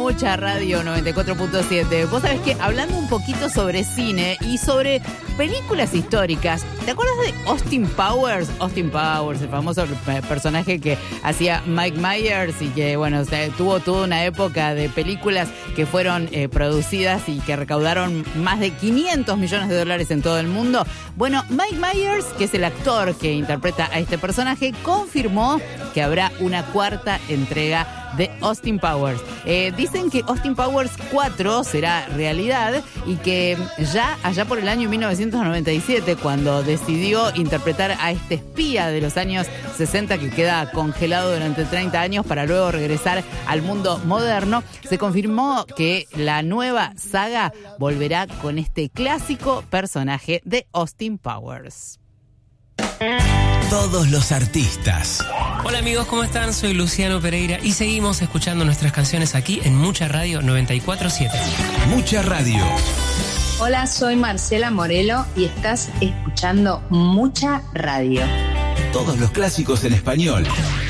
Mucha Radio 94.7. Vos sabés que hablando un poquito sobre cine y sobre películas históricas, ¿te acuerdas de Austin Powers? Austin Powers, el famoso personaje que hacía Mike Myers y que, bueno, tuvo toda una época de películas que fueron producidas y que recaudaron más de $500 millones en todo el mundo. Bueno, Mike Myers, que es el actor que interpreta a este personaje, confirmó que habrá una cuarta entrega de Austin Powers. Dicen que Austin Powers 4 será realidad y que ya allá por el año 1997, cuando decidió interpretar a este espía de los años 60 que queda congelado durante 30 años para luego regresar al mundo moderno, se confirmó que la nueva saga volverá con este clásico personaje de Austin Powers. Todos los artistas. Hola amigos, ¿cómo están? Soy Luciano Pereira y seguimos escuchando nuestras canciones aquí en Mucha Radio 94.7. Mucha Radio. Hola, soy Marcela Morelo y estás escuchando Mucha Radio. Todos los clásicos en español.